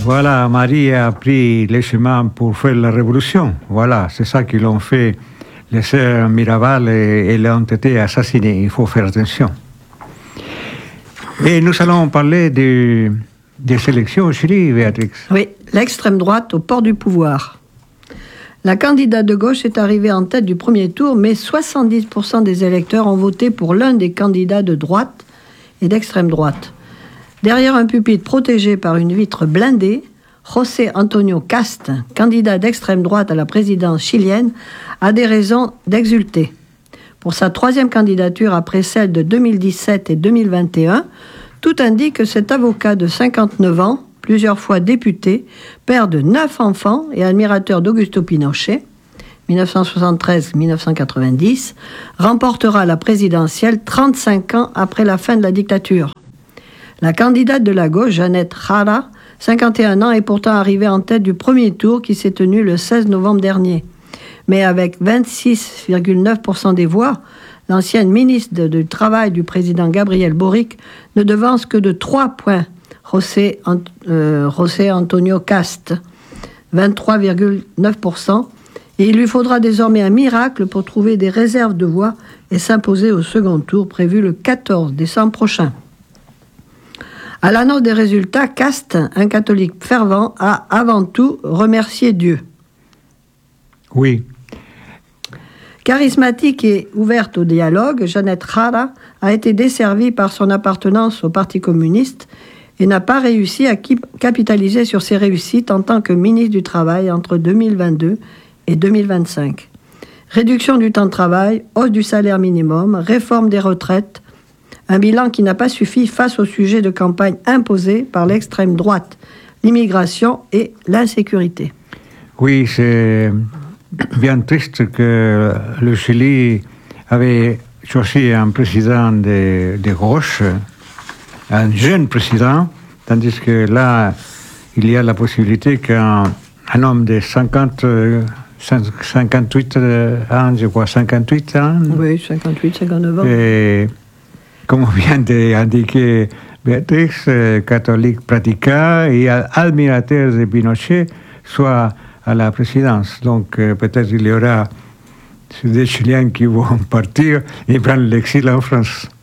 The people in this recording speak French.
Voilà, Marie a pris le chemin pour faire la révolution. Voilà, c'est ça qu'ils ont fait. Les sœurs Mirabal et ont été assassinés. Il faut faire attention. Et nous allons parler des élections au Chili, Béatrix. Oui, l'extrême droite au port du pouvoir. La candidate de gauche est arrivée en tête du premier tour, mais 70% des électeurs ont voté pour l'un des candidats de droite et d'extrême droite. Derrière un pupitre protégé par une vitre blindée, José Antonio Cast, candidat d'extrême droite à la présidence chilienne, a des raisons d'exulter. Pour sa troisième candidature après celle de 2017 et 2021, tout indique que cet avocat de 59 ans, plusieurs fois député, père de 9 enfants et admirateur d'Augusto Pinochet, 1973-1990, remportera la présidentielle 35 ans après la fin de la dictature. La candidate de la gauche, Janet Jara, 51 ans, est pourtant arrivée en tête du premier tour qui s'est tenu le 16 novembre dernier. Mais avec 26,9% des voix, l'ancienne ministre du Travail du président Gabriel Boric ne devance que de 3 points José Antonio Cast, 23,9%, et il lui faudra désormais un miracle pour trouver des réserves de voix et s'imposer au second tour prévu le 14 décembre prochain. À l'annonce des résultats, Cast, un catholique fervent, a avant tout remercié Dieu. Oui. Charismatique et ouverte au dialogue, Janet Jara a été desservie par son appartenance au Parti communiste et n'a pas réussi à capitaliser sur ses réussites en tant que ministre du Travail entre 2022 et 2025. Réduction du temps de travail, hausse du salaire minimum, réforme des retraites, un bilan qui n'a pas suffi face au sujet de campagne imposé par l'extrême droite, l'immigration et l'insécurité. Oui, c'est bien triste que le Chili avait choisi un président de gauche, un jeune président, tandis que là, il y a la possibilité qu'un homme de 58 ans, je crois, 58 ans. Oui, 58, 59 ans. Et, comme vient d'indiquer Béatrix, catholique pratiquant et admirateur de Pinochet, soit à la présidence. Donc peut-être il y aura des Chiliens qui vont partir et prendre l'exil en France.